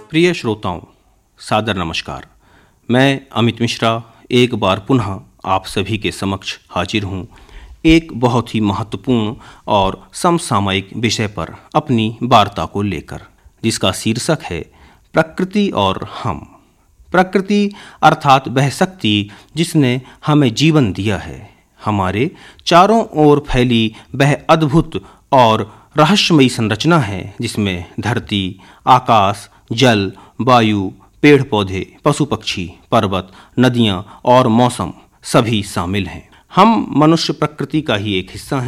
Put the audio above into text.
प्रिय श्रोताओं, सादर नमस्कार। मैं अमित मिश्रा एक बार पुनः आप सभी के समक्ष हाजिर हूँ एक बहुत ही महत्वपूर्ण और समसामयिक विषय पर अपनी वार्ता को लेकर, जिसका शीर्षक है प्रकृति और हम। प्रकृति अर्थात वह शक्ति जिसने हमें जीवन दिया है, हमारे चारों ओर फैली वह अद्भुत और रहस्यमयी संरचना है जिसमें धरती, आकाश, जल, वायु, पेड़ पौधे, पशु पक्षी, पर्वत, नदियाँ और मौसम सभी शामिल हैं। हम मनुष्य प्रकृति का ही एक हिस्सा हैं।